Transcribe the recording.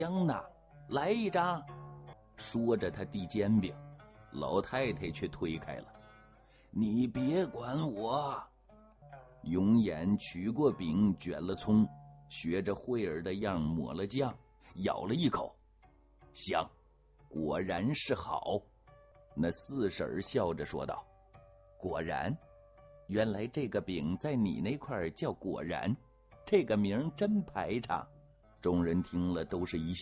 香呢，来一张。说着他递煎饼，老太太却推开了。你别管我。永眼取过饼，卷了葱，学着慧儿的样抹了酱，咬了一口，香，果然是好。那四婶笑着说道：果然，原来这个饼在你那块叫果然，这个名真排场。众人听了都是一笑。